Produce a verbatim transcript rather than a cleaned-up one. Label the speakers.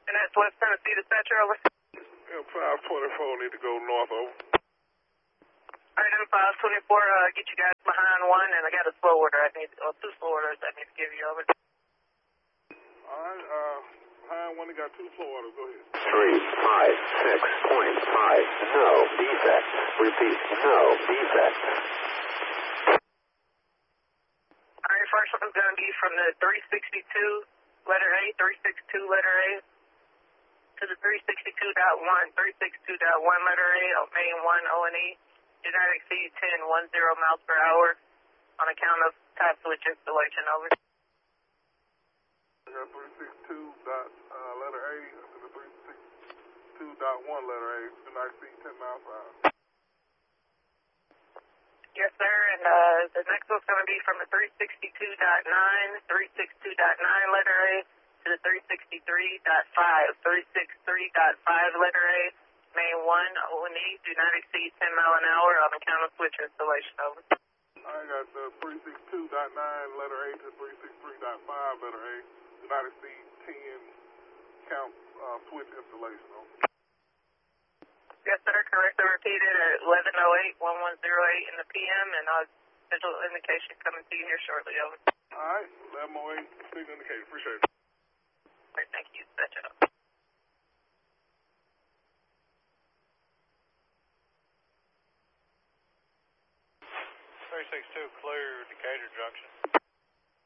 Speaker 1: And that's West Tennessee dispatcher, over.
Speaker 2: Yeah, five twenty-four need to go north, over.
Speaker 1: Alright, M five twenty-four, uh, get you guys behind one, and I got a slow order. I need, or two slow orders I need to give you, over.
Speaker 2: Alright, uh, behind one, they got two slow orders, go ahead.
Speaker 3: Three, five, six, point five, no defect. Repeat, no defect.
Speaker 1: Alright, first one's gonna be from the three sixty-two, letter A, three sixty-two, letter A, to the three sixty-two dot one, three sixty-two dot one, letter A, on main one, O and E. Do not exceed ten, one zero miles per hour on account of tap switch installation, over.
Speaker 2: I got three sixty-two dot, uh, letter A, to the three sixty-two dot one, letter A, do not exceed ten miles per hour.
Speaker 1: Yes, sir, and uh, the next one's going to be from the three sixty-two dot nine, three sixty-two dot nine, letter A, to the three sixty-three dot five, three sixty-three dot five, letter A, main one, O and E, do not exceed ten mile an hour on account of switch installation, over.
Speaker 2: I got the three sixty-two dot nine, letter A, to three sixty-three dot five, letter A, do not exceed ten count, uh, switch installation, over.
Speaker 1: Yes, sir, correct. I repeated at eleven oh eight, eleven oh eight in the P M, and I'll visual indication coming to you here shortly, over.
Speaker 2: Alright, eleven oh eight, signal indicator, appreciate it.
Speaker 1: All right, thank you. That's it.
Speaker 4: three six two, clear Decatur Junction.